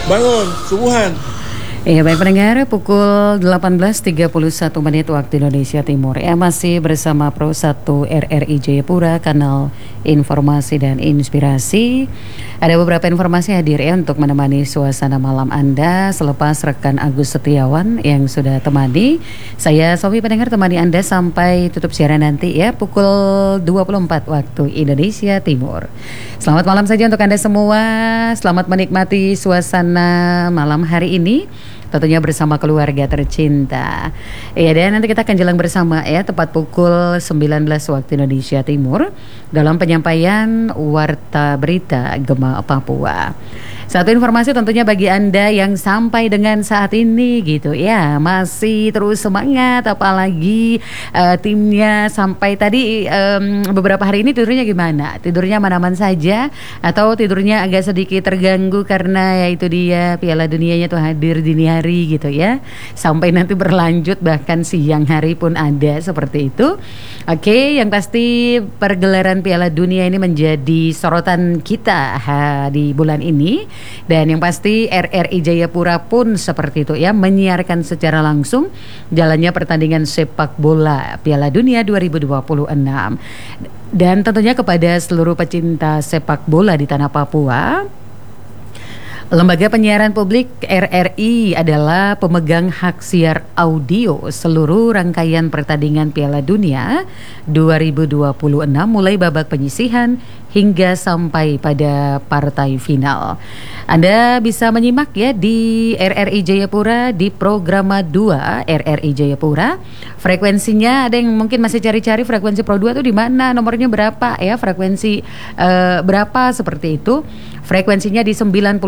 Bangun, subuhan. Iya baik pendengar, pukul 18.31 menit waktu Indonesia Timur. Masih bersama Pro 1 RRI Jayapura, kanal informasi dan inspirasi. Ada beberapa informasi hadir untuk menemani suasana malam Anda selepas rekan Agus Setiawan yang sudah temani. Saya Sofi pendengar temani Anda sampai tutup siaran nanti pukul 24 waktu Indonesia Timur. Selamat malam saja untuk Anda semua. Selamat menikmati suasana malam hari ini. Tentunya bersama keluarga tercinta. Dan nanti kita akan jalan bersama tepat pukul 19 waktu Indonesia Timur dalam penyampaian Warta Berita Gema Papua. Satu informasi tentunya bagi Anda yang sampai dengan saat ini masih terus semangat, apalagi timnya sampai tadi beberapa hari ini tidurnya gimana? Tidurnya aman-aman saja atau tidurnya agak sedikit terganggu karena itu dia Piala Dunianya tuh hadir dini hari sampai nanti berlanjut bahkan siang hari pun ada seperti itu. Oke, yang pasti pergelaran Piala Dunia ini menjadi sorotan kita di bulan ini. Dan yang pasti RRI Jayapura pun seperti itu menyiarkan secara langsung jalannya pertandingan sepak bola Piala Dunia 2026. Dan tentunya kepada seluruh pecinta sepak bola di tanah Papua, Lembaga Penyiaran Publik RRI adalah pemegang hak siar audio seluruh rangkaian pertandingan Piala Dunia 2026 mulai babak penyisihan hingga sampai pada partai final. Anda bisa menyimak di RRI Jayapura di Programa 2 RRI Jayapura. Frekuensinya ada yang mungkin masih cari-cari frekuensi Pro 2 itu di mana, nomornya berapa frekuensi berapa seperti itu. Frekuensinya di 90,1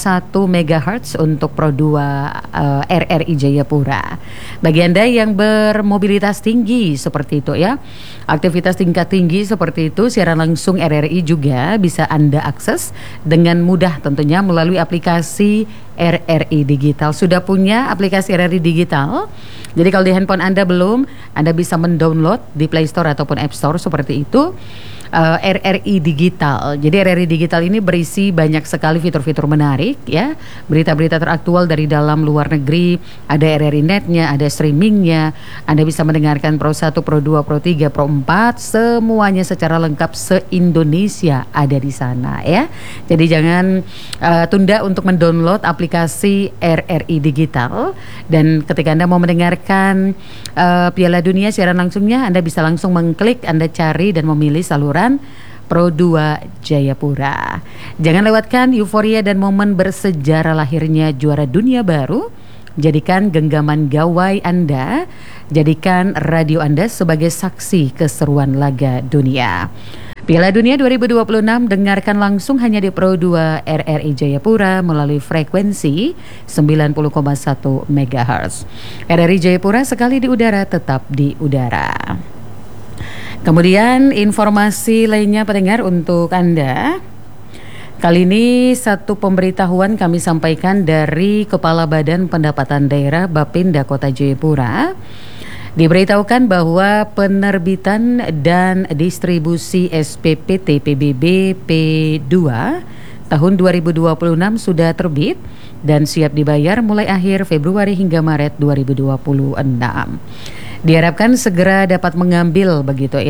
MHz untuk Pro 2 RRI Jayapura. Bagi Anda yang bermobilitas tinggi seperti itu aktivitas tingkat tinggi seperti itu, siaran langsung RRI juga bisa Anda akses dengan mudah tentunya melalui aplikasi RRI Digital. Sudah punya aplikasi RRI Digital? Jadi kalau di handphone Anda belum, Anda bisa mendownload di Play Store ataupun App Store seperti itu. RRI Digital. Jadi RRI Digital ini berisi banyak sekali fitur-fitur menarik berita-berita teraktual dari dalam luar negeri, ada RRI Netnya, ada streamingnya. Anda bisa mendengarkan Pro 1, Pro 2, Pro 3, Pro 4, semuanya secara lengkap se-Indonesia ada di sana Jadi jangan tunda untuk mendownload aplikasi RRI Digital. Dan ketika Anda mau mendengarkan Piala Dunia siaran langsungnya, Anda bisa langsung mengklik, Anda cari dan memilih saluran Pro 2 Jayapura. Jangan lewatkan euforia dan momen bersejarah lahirnya juara dunia baru. Jadikan genggaman gawai Anda, jadikan radio Anda sebagai saksi keseruan laga dunia. Piala Dunia 2026 dengarkan langsung hanya di Pro 2 RRI Jayapura melalui frekuensi 90,1 MHz. RRI Jayapura sekali di udara tetap di udara. Kemudian informasi lainnya pendengar untuk Anda. Kali ini satu pemberitahuan kami sampaikan dari Kepala Badan Pendapatan Daerah Bapenda Kota Jayapura. Diberitahukan bahwa penerbitan dan distribusi SPPT PBB P2 tahun 2026 sudah terbit dan siap dibayar mulai akhir Februari hingga Maret 2026. Diharapkan segera dapat mengambil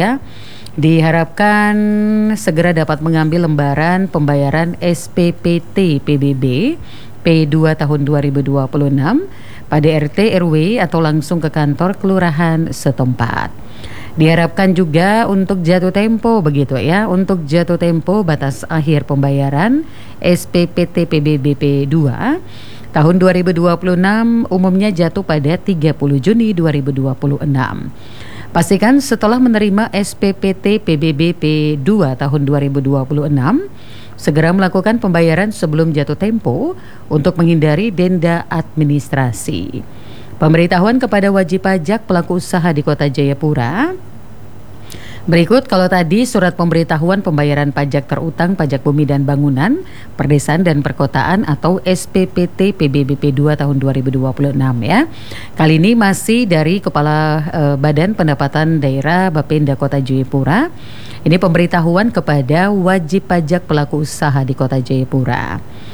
Diharapkan segera dapat mengambil lembaran pembayaran SPPT PBB P2 tahun 2026 pada RT RW atau langsung ke kantor kelurahan setempat. Diharapkan juga untuk jatuh tempo untuk jatuh tempo batas akhir pembayaran SPPT PBB P2 tahun 2026 umumnya jatuh pada 30 Juni 2026. Pastikan setelah menerima SPPT PBB P2 tahun 2026, segera melakukan pembayaran sebelum jatuh tempo untuk menghindari denda administrasi. Pemberitahuan kepada wajib pajak pelaku usaha di Kota Jayapura. Berikut kalau tadi surat pemberitahuan pembayaran pajak terutang pajak bumi dan bangunan, perdesaan dan perkotaan atau SPPT PBB P2 tahun 2026 Kali ini masih dari Kepala Badan Pendapatan Daerah Bapenda Kota Jayapura. Ini pemberitahuan kepada wajib pajak pelaku usaha di Kota Jayapura.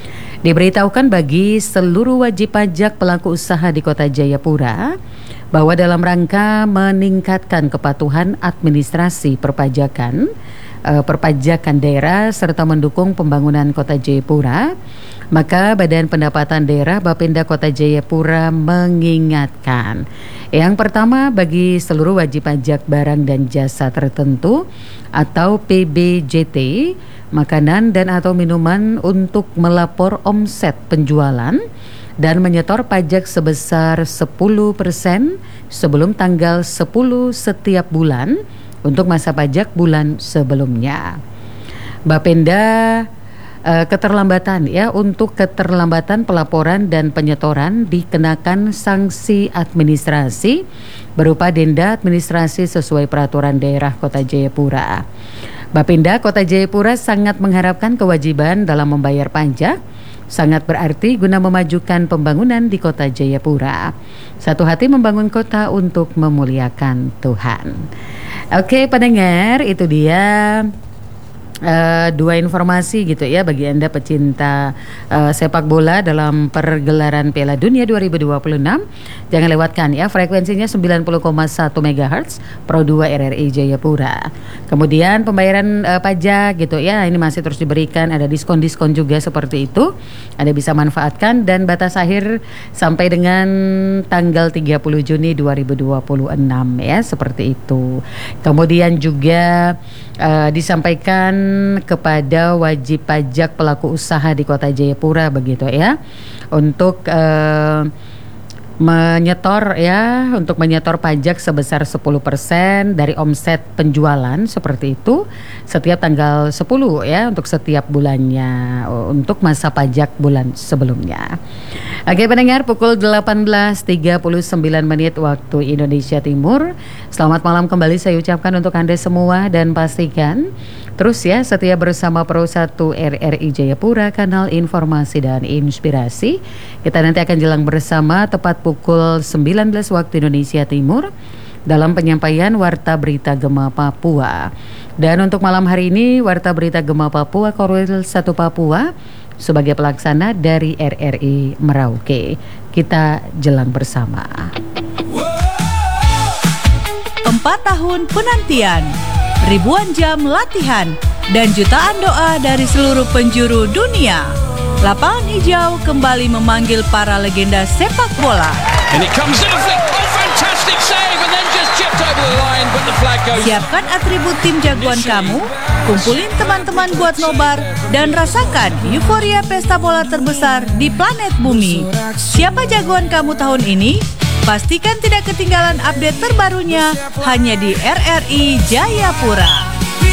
Diberitahukan bagi seluruh wajib pajak pelaku usaha di Kota Jayapura bahwa dalam rangka meningkatkan kepatuhan administrasi perpajakan daerah serta mendukung pembangunan Kota Jayapura, maka Badan Pendapatan Daerah Bapenda Kota Jayapura mengingatkan, yang pertama, bagi seluruh wajib pajak barang dan jasa tertentu atau PBJT, makanan dan atau minuman untuk melapor omset penjualan dan menyetor pajak sebesar 10% sebelum tanggal 10 setiap bulan untuk masa pajak bulan sebelumnya. Bapenda untuk keterlambatan pelaporan dan penyetoran dikenakan sanksi administrasi berupa denda administrasi sesuai peraturan daerah Kota Jayapura. Bapenda Kota Jayapura sangat mengharapkan kewajiban dalam membayar pajak sangat berarti guna memajukan pembangunan di Kota Jayapura. Satu hati membangun kota untuk memuliakan Tuhan. Oke, pendengar, itu dia dua informasi gitu ya bagi Anda pecinta sepak bola dalam pergelaran Piala Dunia 2026. Jangan lewatkan ya, frekuensinya 90,1 MHz Pro 2 RRI Jayapura. Kemudian pembayaran pajak gitu ya, ini masih terus diberikan, ada diskon-diskon juga seperti itu. Anda bisa manfaatkan dan batas akhir sampai dengan tanggal 30 Juni 2026 ya, seperti itu. Kemudian juga disampaikan kepada wajib pajak pelaku usaha di Kota Jayapura begitu ya, untuk menyetor pajak sebesar 10% dari omset penjualan seperti itu setiap tanggal 10 ya, untuk setiap bulannya untuk masa pajak bulan sebelumnya. Oke pendengar, pukul 18.39 waktu Indonesia Timur. Selamat malam kembali saya ucapkan untuk Anda semua, dan pastikan terus ya setia bersama Pro 1 RRI Jayapura, kanal informasi dan inspirasi. Kita nanti akan jelang bersama tepat pukul 19 waktu Indonesia Timur dalam penyampaian Warta Berita Gema Papua. Dan untuk malam hari ini Warta Berita Gema Papua Korwil 1 Papua sebagai pelaksana dari RRI Merauke. Kita jelang bersama. 4 tahun penantian, ribuan jam latihan, dan jutaan doa dari seluruh penjuru dunia. Lapangan hijau kembali memanggil para legenda sepak bola. Siapkan atribut tim jagoan kamu, kumpulin teman-teman buat nobar, dan rasakan euforia pesta bola terbesar di planet bumi. Siapa jagoan kamu tahun ini? Pastikan tidak ketinggalan update terbarunya hanya di RRI Jayapura.